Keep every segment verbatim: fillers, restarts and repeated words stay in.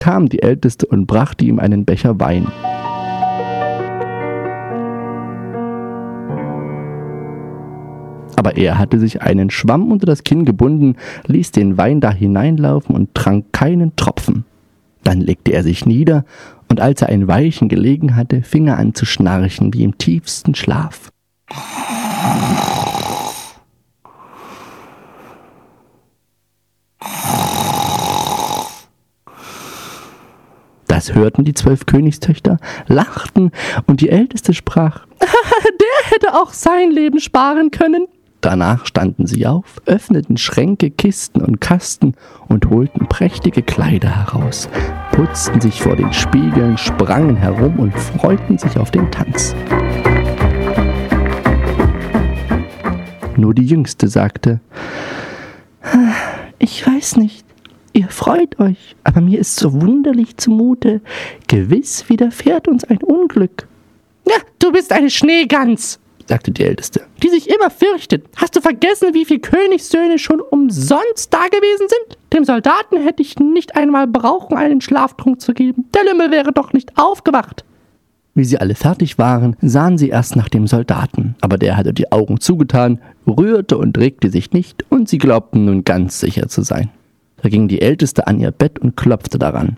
kam die Älteste und brachte ihm einen Becher Wein. Aber er hatte sich einen Schwamm unter das Kinn gebunden, ließ den Wein da hineinlaufen und trank keinen Tropfen. Dann legte er sich nieder, und als er ein Weilchen gelegen hatte, fing er an zu schnarchen wie im tiefsten Schlaf. Das hörten die zwölf Königstöchter, lachten, und die Älteste sprach: Der hätte auch sein Leben sparen können. Danach standen sie auf, öffneten Schränke, Kisten und Kasten und holten prächtige Kleider heraus, putzten sich vor den Spiegeln, sprangen herum und freuten sich auf den Tanz. Nur die Jüngste sagte: Ich weiß nicht, ihr freut euch, aber mir ist so wunderlich zumute. Gewiss widerfährt uns ein Unglück. Ja, du bist eine Schneegans, sagte die Älteste, die sich immer fürchtet. Hast du vergessen, wie viele Königssöhne schon umsonst dagewesen sind? Dem Soldaten hätte ich nicht einmal brauchen, einen Schlaftrunk zu geben. Der Lümmel wäre doch nicht aufgewacht. Wie sie alle fertig waren, sahen sie erst nach dem Soldaten, aber der hatte die Augen zugetan, rührte und regte sich nicht, und sie glaubten nun ganz sicher zu sein. Da ging die Älteste an ihr Bett und klopfte daran.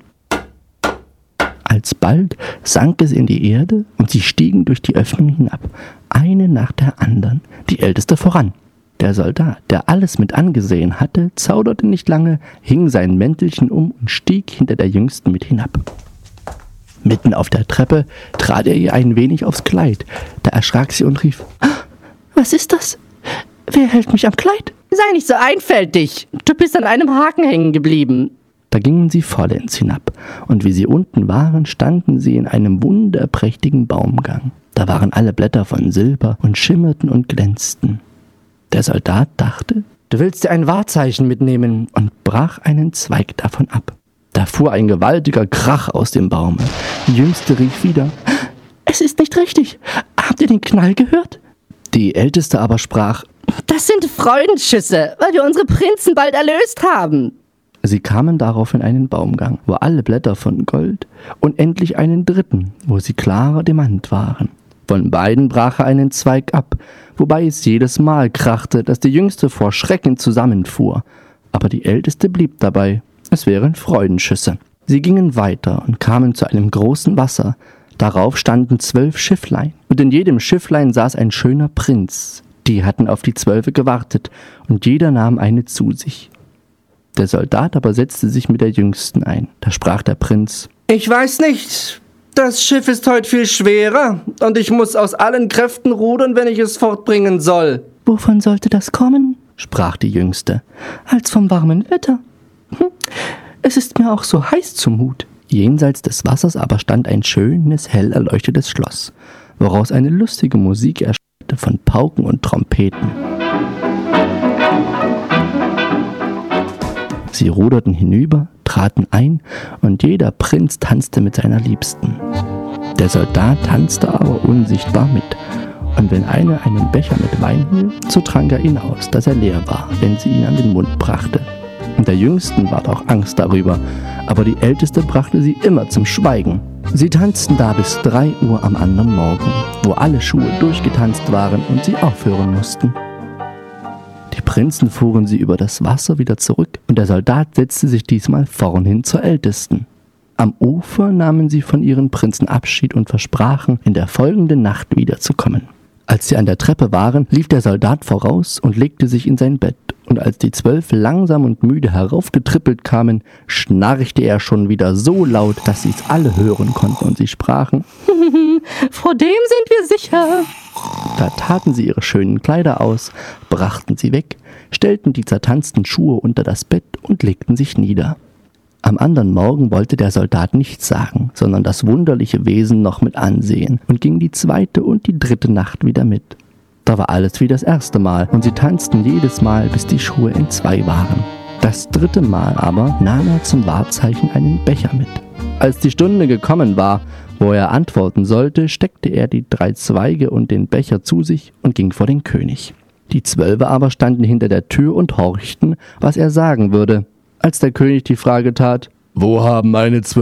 Alsbald sank es in die Erde, und sie stiegen durch die Öffnung hinab, eine nach der anderen, die Älteste voran. Der Soldat, der alles mit angesehen hatte, zauderte nicht lange, hing sein Mäntelchen um und stieg hinter der Jüngsten mit hinab. Mitten auf der Treppe trat er ihr ein wenig aufs Kleid. Da erschrak sie und rief: Was ist das? Wer hält mich am Kleid? Sei nicht so einfältig, du bist an einem Haken hängen geblieben. Da gingen sie vollends hinab, und wie sie unten waren, standen sie in einem wunderprächtigen Baumgang. Da waren alle Blätter von Silber und schimmerten und glänzten. Der Soldat dachte: Du willst dir ein Wahrzeichen mitnehmen, und brach einen Zweig davon ab. Da fuhr ein gewaltiger Krach aus dem Baume. Die Jüngste rief wieder: Es ist nicht richtig. Habt ihr den Knall gehört? Die Älteste aber sprach: Das sind Freudenschüsse, weil wir unsere Prinzen bald erlöst haben. Sie kamen darauf in einen Baumgang, wo alle Blätter von Gold, und endlich einen dritten, wo sie klarer Demant waren. Von beiden brach er einen Zweig ab, wobei es jedes Mal krachte, dass die Jüngste vor Schrecken zusammenfuhr. Aber die Älteste blieb dabei, es wären Freudenschüsse. Sie gingen weiter und kamen zu einem großen Wasser. Darauf standen zwölf Schifflein, und in jedem Schifflein saß ein schöner Prinz. Die hatten auf die Zwölfe gewartet, und jeder nahm eine zu sich. Der Soldat aber setzte sich mit der Jüngsten ein. Da sprach der Prinz: Ich weiß nicht, das Schiff ist heute viel schwerer, und ich muss aus allen Kräften rudern, wenn ich es fortbringen soll. Wovon sollte das kommen? Sprach die Jüngste. Als vom warmen Wetter. Hm. Es ist mir auch so heiß zumut. Jenseits des Wassers aber stand ein schönes, hell erleuchtetes Schloss, woraus eine lustige Musik erschallte von Pauken und Trompeten. Sie ruderten hinüber, traten ein, und jeder Prinz tanzte mit seiner Liebsten. Der Soldat tanzte aber unsichtbar mit, und wenn einer einen Becher mit Wein hielt, so trank er ihn aus, dass er leer war, wenn sie ihn an den Mund brachte. Und der Jüngsten ward auch Angst darüber, aber die Älteste brachte sie immer zum Schweigen. Sie tanzten da bis drei Uhr am anderen Morgen, wo alle Schuhe durchgetanzt waren und sie aufhören mussten. Die Prinzen fuhren sie über das Wasser wieder zurück, und der Soldat setzte sich diesmal vorn hin zur Ältesten. Am Ufer nahmen sie von ihren Prinzen Abschied und versprachen, in der folgenden Nacht wiederzukommen. Als sie an der Treppe waren, lief der Soldat voraus und legte sich in sein Bett, und als die Zwölf langsam und müde heraufgetrippelt kamen, schnarchte er schon wieder so laut, dass sie es alle hören konnten, und sie sprachen: Vor dem sind wir sicher. Da taten sie ihre schönen Kleider aus, brachten sie weg, stellten die zertanzten Schuhe unter das Bett und legten sich nieder. Am anderen Morgen wollte der Soldat nichts sagen, sondern das wunderliche Wesen noch mit ansehen, und ging die zweite und die dritte Nacht wieder mit. Da war alles wie das erste Mal, und sie tanzten jedes Mal, bis die Schuhe entzwei waren. Das dritte Mal aber nahm er zum Wahrzeichen einen Becher mit. Als die Stunde gekommen war, wo er antworten sollte, steckte er die drei Zweige und den Becher zu sich und ging vor den König. Die Zwölfe aber standen hinter der Tür und horchten, was er sagen würde. Als der König die Frage tat: Wo haben meine zwölf